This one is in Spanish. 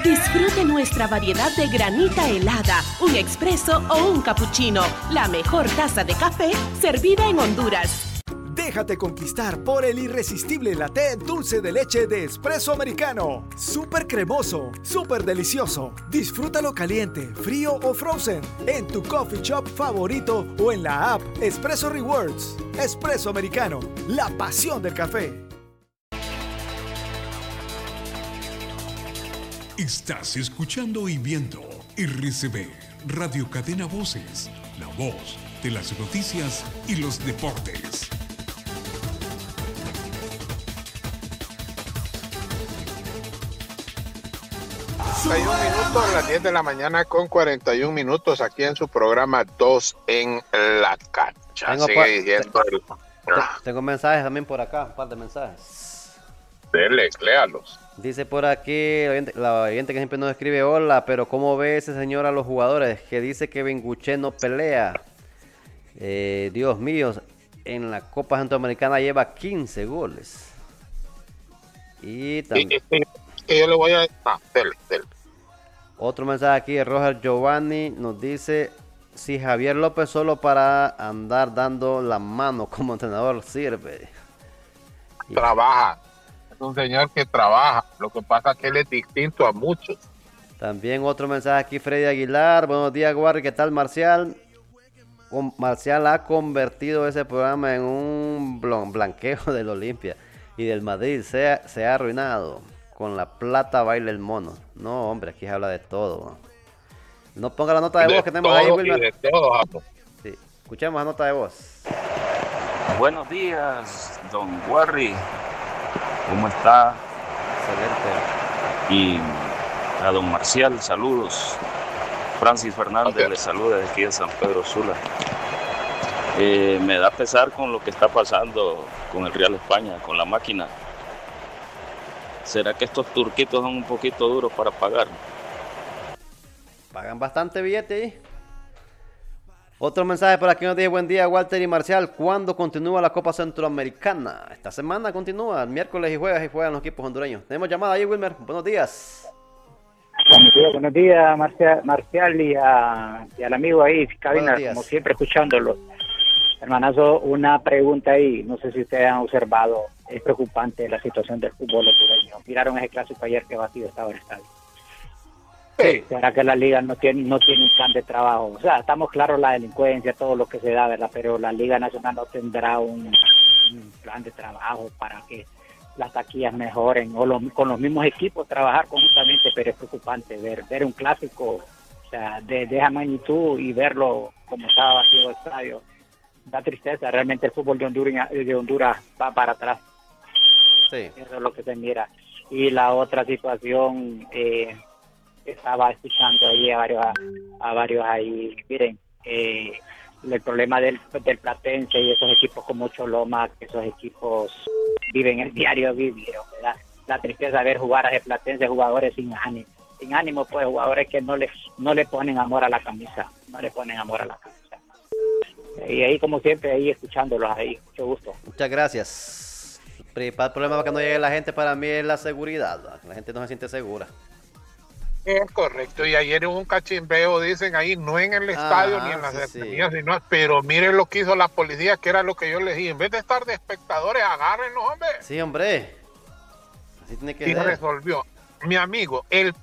Disfrute nuestra variedad de granita helada, un expreso o un cappuccino. La mejor taza de café servida en Honduras. Déjate conquistar por el irresistible latte dulce de leche de Espresso Americano. Súper cremoso, súper delicioso. Disfrútalo caliente, frío o frozen en tu coffee shop favorito o en la app Espresso Rewards. Espresso Americano, la pasión del café. Estás escuchando y viendo RCB, Radio Cadena Voces, la voz de las noticias y los deportes. Minutos, las 10 de la mañana con 41 minutos aquí en su programa 2 en la cancha. Tengo mensajes también por acá, un par de mensajes. Léalos. Dice por aquí la oyente que siempre nos escribe: hola, pero ¿cómo ve ese señor a los jugadores que dice que Benguche no pelea? Dios mío, en la Copa Centroamericana lleva 15 goles. Y también... yo le voy a... dele. Otro mensaje aquí de Roger Giovanni nos dice: si Javier López solo para andar dando la mano como entrenador sirve. Trabaja. Es un señor que trabaja. Lo que pasa es que él es distinto a muchos. También otro mensaje aquí, Freddy Aguilar: buenos días, Guarri, ¿qué tal, Marcial? Marcial ha convertido ese programa en un blanqueo del Olimpia y del Madrid. Se ha arruinado. Con la plata baila el mono. No, hombre, aquí se habla de todo. No ponga la nota de voz que tenemos ahí, Wilmer. De todo, sí, escuchemos la nota de voz. Buenos días, don Warry. ¿Cómo está? Excelente. Y a don Marcial, saludos. Francis Fernández le saluda desde aquí de San Pedro Sula. Me da pesar con lo que está pasando con el Real España, con la máquina. ¿Será que estos turquitos son un poquito duros para pagar? Pagan bastante billete ahí. Otro mensaje por aquí nos dice: buen día, Walter y Marcial. ¿Cuándo continúa la Copa Centroamericana? Esta semana continúa, el miércoles y juegan los equipos hondureños. Tenemos llamada ahí, Wilmer. Buenos días. Buenos días, Marcial y al amigo ahí, cabina, como siempre escuchándolo. Hermanazo, una pregunta ahí, no sé si ustedes han observado, es preocupante la situación del fútbol hondureño. Miraron ese clásico ayer que vacío estaba el estadio. Sí. ¿Será que la liga no tiene un plan de trabajo? O sea, estamos claros la delincuencia, todo lo que se da, ¿verdad? Pero la Liga Nacional no tendrá un plan de trabajo para que las taquillas mejoren, o con los mismos equipos trabajar conjuntamente, pero es preocupante ver un clásico, o sea, de esa magnitud y verlo como estaba vacío el estadio. Da tristeza, realmente el fútbol de Honduras va para atrás. Sí. Eso es lo que se mira. Y la otra situación, estaba escuchando ahí a varios ahí, miren, el problema del Platense y esos equipos como Choloma, que esos equipos viven el diario vivir, ¿verdad? La tristeza de ver jugar a ese Platense jugadores sin ánimo, pues jugadores que no le ponen amor a la camisa, Y ahí, como siempre, ahí escuchándolos ahí, mucho gusto. Muchas gracias. El principal problema para que no llegue la gente para mí es la seguridad, ¿no? La gente no se siente segura. Es correcto, y ayer hubo un cachimbeo, dicen ahí, no en el estadio ni en las cercanías, sino, pero miren lo que hizo la policía, que era lo que yo les dije, en vez de estar de espectadores, agárrenlos, hombre. Sí, hombre. Así tiene que ser. Y resolvió. Mi amigo, el